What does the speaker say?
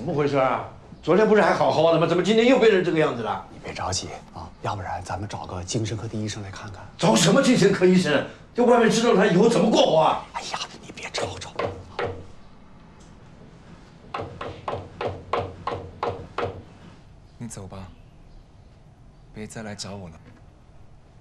么回事啊？昨天不是还好好的吗？怎么今天又变成这个样子了？ 你别着急啊，要不然咱们找个精神科的医生来看看。 找什么精神科医生？在外面知道他以后怎么过活啊？ 哎呀，你别吵吵。 你走吧，别再来找我了。